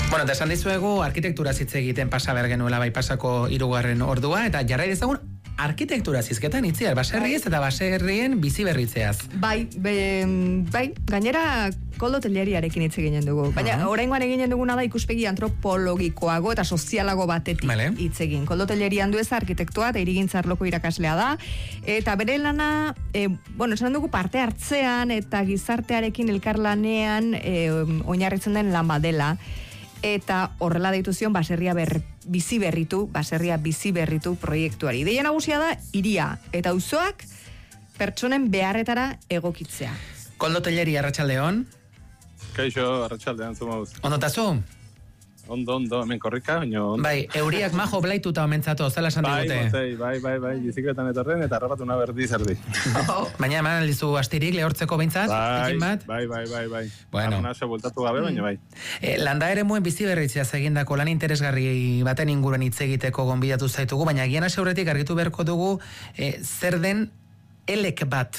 Bueno, eta esan dizuegu arkitektura hitz egiten pasa behar genuela bai pasako 3. ordua, eta jarrai dezagun arkitektura zizketan itziar, baserriez eta baserrien bizi berritzeaz. Bai, gainera Koldo Telleriarekin hitz eginen dugu. Baina oraingoan eginen duguna da ikuspegi antropologikoago eta sozialago batetik hitz egin. Koldo Telleri Andueza arkitektoa eta hirigintza arloko irakaslea da, eta bere lana, esan dugu parte hartzean eta gizartearekin elkarlanean oinarritzen den lan badela. Eta horrela deitu zion baserria bizi berritu proiektuari. Ideia nagusia da hiria eta auzoak pertsonen beharretara egokitzea. Koldo Telleri, arratsaldeon. Kaixo, arratsaldean zumauz. Ondotazu? Ondo, hemen korrika, baina... Bai, euriak majo blaituta omentzatu, zela esan digute. Bai, bizikletan etorren eta harrapatuna berdi zerdi. Baina eman aldizu astirik lehortzeko behintzat? Bai. Bueno. Arnaso bultatu gabe, baina bai. Landa ere muen bizi berritzeaz egindako lan interesgarri baten inguruan hitz egiteko gonbidatu zaitugu, baina gian hasi aurretik argitu beharko dugu zer den elek bat.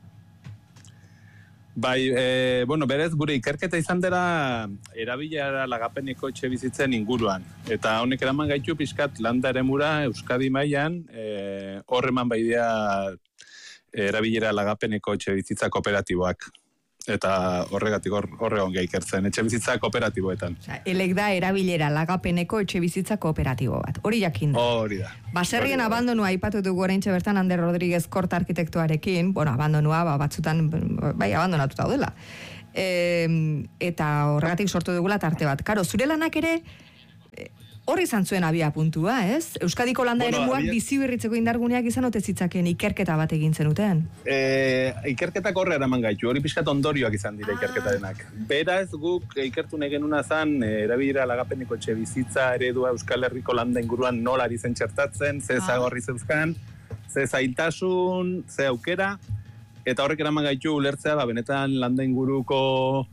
Bai, berez gure ikerketa izan dela erabilera lagapeneko etxe bizitzen inguruan. Eta honek eraman gaitu pixkat landa eremura Euskadi mailan horreman baidea erabilera lagapeneko etxe bizitza kooperatiboak. Eta horregatik horregon ikertzen, etxe bizitza kooperatiboetan. Elek da erabilera lagapeneko etxe bizitza kooperatibo bat. Hori jakin da. Hori da. Baserrien abandonua aipatu dugu oraintxe bertan Ander Rodríguez Korta arkitektoarekin, abandonua batzutan abandonatuta daudela. Eta horregatik sortu dugula tarte bat. Karo, zure lanak ere hori izan zuen abia puntua, ez? Euskadiko landa eremuak bizi berritzeko indarguneak izan ote zitzaken ikerketa bat egin zenuten? Ikerketak horre eraman gaitu, hori pixkat ondorioak izan dira ikerketarenak. Beraz guk ikertu nahi genuna zan, erabilera lagapeneko etxe bizitza eredua Euskal Herriko landa inguruan nola ari zen txertatzen, ze zagorri zeuzkan, ze zailtasun, ze aukera, eta horrek eraman gaitu ulertzea, benetan landa inguruko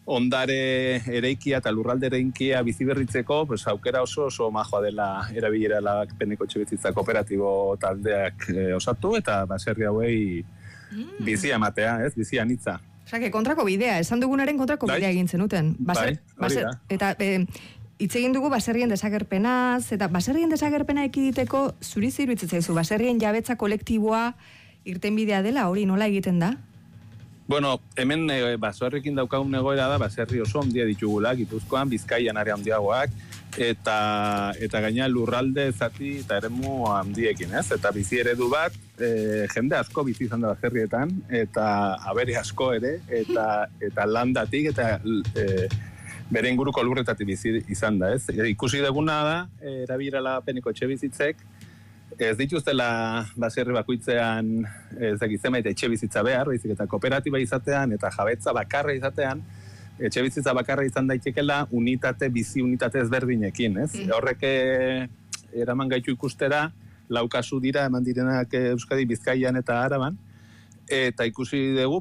ondare eraikia eta lurralde eraikia bizi berritzeko, aukera oso majoa dela erabilera lagapeneko etxebizitza kooperatibo taldeak osatu eta baserri hauei bizia ematea, ez? Bizia anitza. Osea, kontrako bidea, esan dugunaren kontrako bidea egin zenuten. Hori da. Eta hitz egin dugu baserrien desagerpenaz, eta baserrien desagerpena ekiditeko zuri iruditzen zaizu, baserrien jabetza kolektiboa irtenbidea dela, hori nola egiten da? Bueno, hemen basoarrekin daukagun egoera da, baserri oso handia ditugula, Gipuzkoan, Bizkaian are handiagoak, eta gaina lurralde zati eta eremu handiekin, ez? Eta bizi eredu bat, jende asko bizi izan da baserrietan, eta abere asko ere, eta landatik, eta bere inguruko lurretatik bizi izan da, ez? Ikusi duguna da, erabilera lagapeneko etxe bizitzek, ez dituztela baserri bakoitzean zenbait etxe bizitza behar, baizik eta kooperatiba izatean eta jabetza bakarra izatean, etxe bizitza bakarra izan daitekela bizi unitate ezberdinekin, ez? Horrek eraman gaitu ikustera, 4 kasu dira eman direnak Euskadi, Bizkaian eta Araban, eta ikusi dugu,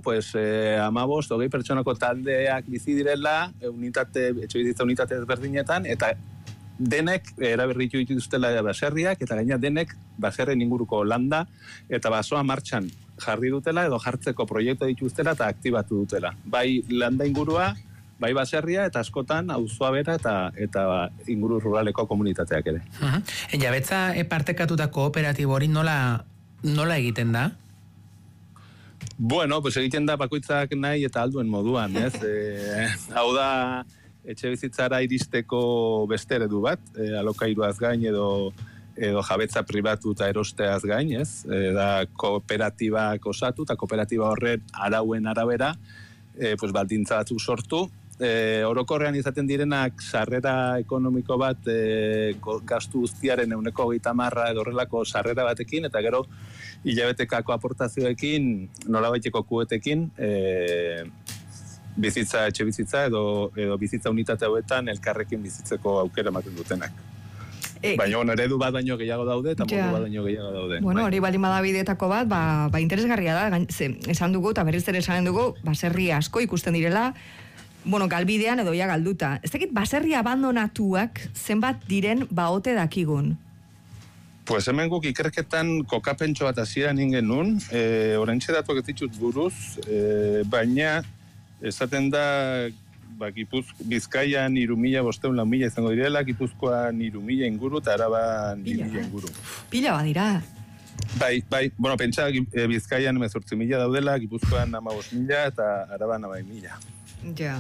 15-20 pertsonako taldeak bizi direla, etxe bizitza unitate ezberdinetan, eta denek eraberritu dituztela baserriak, eta gaina denek baserren inguruko landa eta basoa martxan jarri dutela edo jartzeko proiektu dituztela eta aktibatu dutela. Bai landa ingurua, bai baserria eta askotan auzoa bera eta inguru ruraleko komunitateak ere. Jabetza partekatuta kooperatibo hori nola egiten da? Bueno, egiten da bakoitzak nahi eta alduen moduan, ez? Hau da etxe bizitzara iristeko beste eredu bat, alokairuaz gain edo jabetza pribatu eta erosteaz gain, ez? Da kooperatibak osatu eta kooperatiba horren arauen arabera, baldintza batzuk sortu. Orokorrean izaten direnak sarrera ekonomiko bat gastu guztiaren 30% edo horrelako sarrera batekin, eta gero hilabetekako aportazioekin, nolabaiteko kuotekin, bizitza, etxe bizitza edo bizitza unitate hauetan elkarrekin bizitzeko aukera ematen dutenak. Baina eredu bat baino gehiago daude eta modu bat baino gehiago daude. Bueno, hori baldin bada bideetako bat, interesgarria da, esan dugu eta berriz ere esanen dugu, baserri asko ikusten direla, galbidean edo galduta. Ez dakit baserri abandonatuak zenbat diren ote dakigun? Hemen guk ikerketan kokapentxo bat hasieran ingen nun, oraintxe datuak ez ditut buruz, baina esaten da Bizkaian 3.500 izango direla, Gipuzkoan 3.000 inguru, eta Araban 2.000 inguru. Pila badira. Bai, bueno, pentsa, Bizkaian 18.000 daudela, Gipuzkoan 15.000, eta Araban 9.000. Ja.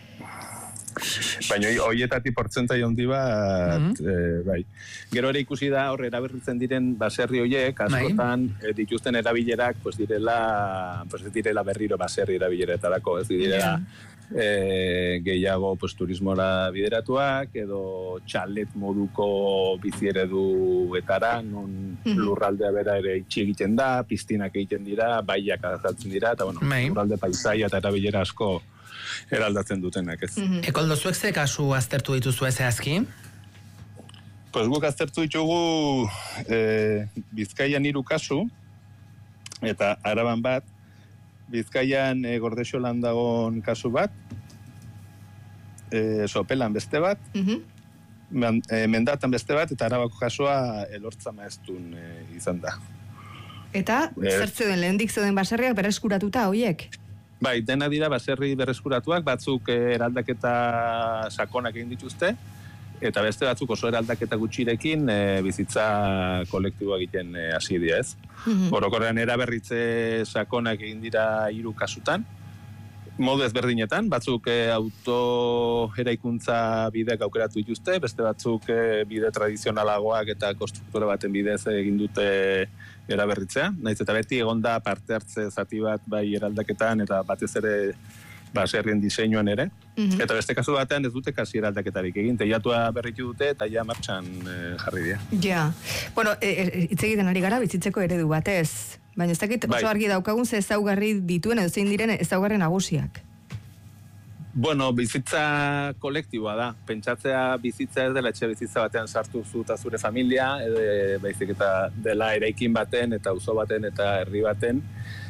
Baina horietatik portzentai handi bat, bai. Gero ere ikusi da, hor eraberritzen diren baserri horiek, askotan dituzten erabilerak, pues direla berriro baserri erabileretarako, ez direla gehiago pues, turismora bideratuak, edo txalet moduko bizi ereduetara, non lurraldea bera ere itxi egiten da, piztinak egiten dira, baiak azaltzen dira, eta bueno, lurralde paisaia eta erabilera asko eraldatzen dutenak, ez. Ekoldo, zuek ze kasu aztertu dituzu zehazki? Pues guk aztertu ditugu Bizkaian 3 kasu, eta Araban bat, Bizkaian Gordexolan dagoen kasu bat, Sopelan beste bat, Mendatan beste bat, eta Arabako kasua Elortza Maeztun izan da. Eta zer zeuden, lehendik zeuden baserriak berreskuratuta hoiek? Bai, dena dira baserri berreskuratuak, batzuk eraldaketa sakonak egin dituzte, eta beste batzuk oso eraldaketa gutxirekin bizitza kolektiboa egiten hasi dira, ez? Orokorrean eraberritze sakonak egin dira 3 kasutan, modu ezberdinetan, batzuk auto eraikuntza bideak aukeratu dituzte, beste batzuk bide tradizionalagoak eta konstruktura baten bidez egin dute eraberritzea. Naiz eta beti egonda parte hartze zati bat bai eraldaketan eta batez ere baserrien diseinuan ere. Eta beste kasu batean ez dute kasi eraldaketarik egin, teilatua berritu dute eta ja martxan jarri dira. Ja, bueno, hitz egiten ari gara bizitzeko eredu batez, baina ez dakit oso argi daukagun ze ezaugarri dituen edo zein diren ezaugarri nagusiak. Bueno, bizitza kolektiboa da. Pentsatzea bizitza ez dela etxe bizitza batean sartu zu eta zure familia, baizik eta dela eraikin baten eta auzo baten eta herri baten.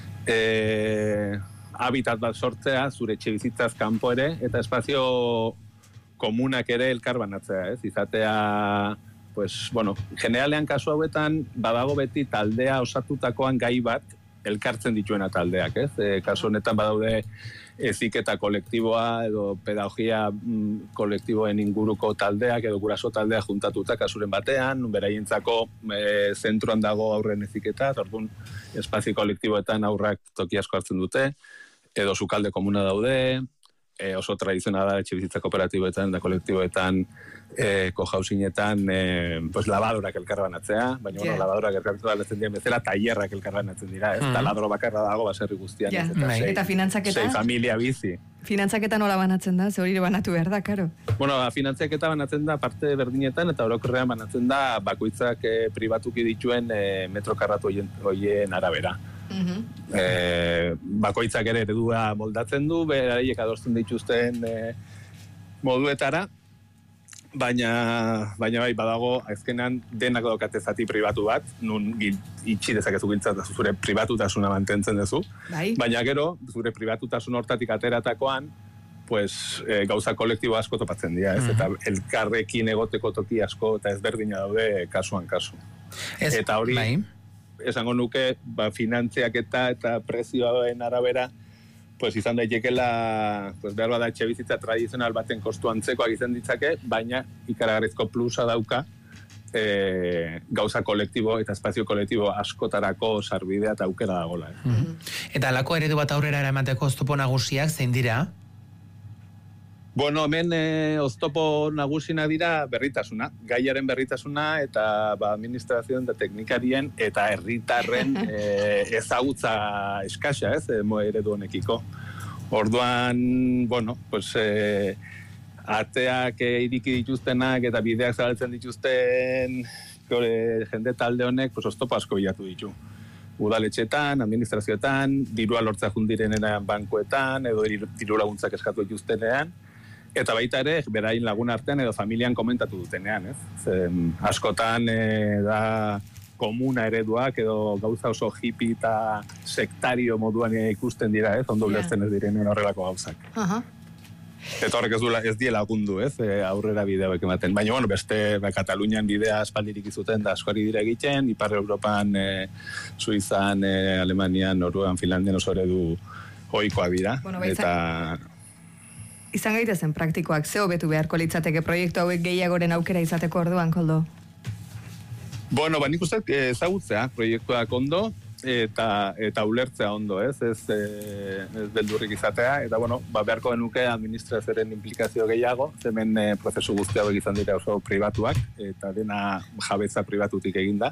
Habitat bat sortzea, zure etxe bizitzaz kanpo ere, eta espazio komunak ere elkar banatzea, ez? Izatea, pues, bueno, generalean kasu hauetan, badago beti taldea osatutakoan gai bat elkartzen dituena taldeak, ez? Kasu honetan badaude heziketa kolektiboa edo pedagogia kolektiboen inguruko taldeak edo guraso taldeak juntatuta kasuren batean, beraientzako zentroan dago aurren heziketa, orduan espazio kolektiboetan aurrak toki asko hartzen dute, edo sukalde komuna daude, oso tradizionala etxe bizitza kooperatiboetan eta kolektiboetan kohausinetan pues lavadorak elkarbanatzea, baina bueno, lavadorak elkarbanatzen diren bezala tailerrak elkarbanatzen dira, ez? Taladro bakarra dago baserri guztian, eta finantzaketa? 6 familia bizi. Finantzaketa nola banatzen da? Ze hori banatu behar da, karo? Bueno, finantzaketa banatzen da parte berdinetan eta orokorrean banatzen da bakoitzak pribatuki dituen metro karratu hoien arabera. Bakoitzak ere eredua moldatzen du, beraiek adosten dituzten moduetara, baina bai badago azkenan denak daukate zati pribatu bat, nun itxi dezakezu gintzat zure pribatutasuna mantentzen duzu, baina gero zure pribatutasun hortatik ateratakoan pues gauza kolektibo asko topatzen dira, ez? Eta elkarrekin egoteko toki asko eta ezberdina daude kasuan kasu. Eta hori esango nuke, finantziak eta prezioen arabera, pues izan daitekela, pues behar bada etxe bizitza tradizional baten kostu antzekoak izan ditzake, baina ikaragarrizko plusa dauka gauza kolektibo eta espazio kolektibo askotarako sarbidea eta aukera dagoela. Eta alako eredu bat aurrera eramateko oztopo nagusiak zein dira? Bueno, hemen oztopo nagusina dira berritasuna, gaiaren berritasuna eta administrazioen eta teknikarien eta herritarren ezagutza eskasa, ez, eredu honekiko. Orduan, bueno, pues ateak iriki dituztenak eta bideak zabaltzen dituzten jende talde honek, pues oztopo asko bilatu ditu. Udaletxetan, administrazioetan, dirua lortza jundirenean bankuetan, edo diru laguntzak eskatu dituztenean, eta baita ere, berain lagun artean edo familian komentatu dutenean, ez? Askotan da komuna ereduak edo gauza oso hippie eta sektario moduan ikusten dira, ez? Ondo ulertzen ez direnen horrelako gauzak. Eta horrek ez die lagundu, ez? Aurrera bideoek ematen. Baina, bueno, beste Katalunian bidea aspaldirik izuten da askori dira egiten, Ipar Europan, Suizan, Alemanian, Noruegan, Finlandian oso eredu ohikoa dira. Bueno, eta izan gaitezen praktikoak, ze hobetu beharko litzateke proiektu hauek gehiagoren aukera izateko orduan, Koldo? Bueno, nik uste ezagutzea proiektuak ondo, eta ulertzea ondo, ez beldurrik izatea, eta bueno, beharko genuke administrazioaren implikazio gehiago, hemen prozesu guzti hauek izan dira oso pribatuak, eta dena jabetza pribatutik eginda.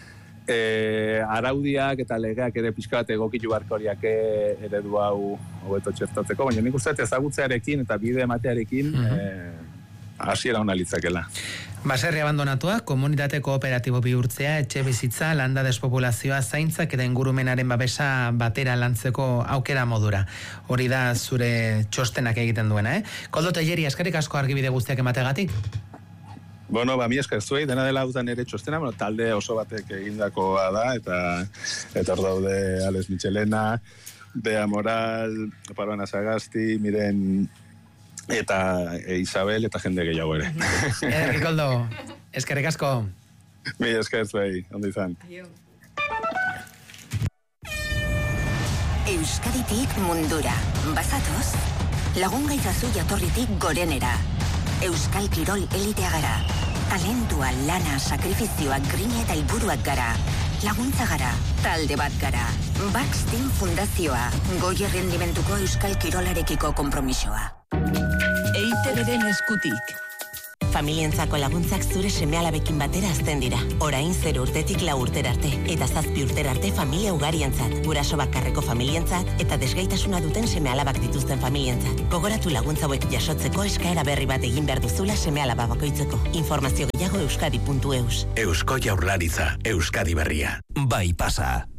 Araudiak eta legeak ere pixka bat egokitu beharko horiak eredu hau hobeto txertatzeko, baina nik uste ezagutzearekin eta bide ematearekin hasiera ona litzakela. Baserri abandonatua, komunitate kooperatibo bihurtzea, etxe bizitza, landa despopulazioa, zaintzak eta ingurumenaren babesa batera lantzeko aukera modura. Hori da zure txostenak egiten duena, Koldo Telleri, eskerrik asko argibide guztiak emategatik? Bueno, mi esker zuei, dena dela hau da nire txostena, talde oso batek egindakoa da, eta hor daude Alex Michelena, Bea Moral, Paruana Sagasti, Miren, eta Isabel, eta jende gehiago ere. Ederki, Koldo, eskerrik asko. Mi esker zuei, ondo izan. Euskaditik mundura, bazatoz, lagun gaitzazu jatorritik gorenera. Euskal Kirol elitea gara. Talentua, lana, sakrifizioak, grina eta helburuak gara. Laguntza gara, talde bat gara. Bax Team Fundazioa, goi errendimentuko Euskal Kirolarekiko konpromisoa. EITB-den eskutik. Familientzako laguntzak zure seme-alabekin batera azten dira. Orain 0 urtetik 4 urtera arte, eta 7 urtera arte familia ugarientzat, guraso bakarreko familientzat, eta desgaitasuna duten seme-alabak dituzten familientzat. Gogoratu laguntza hauek jasotzeko eskaera berri bat egin behar duzula seme-alaba bakoitzeko. Informazio gehiago euskadi.eus. Eusko Jaurlaritza, Euskadi Berria. Bai pasa.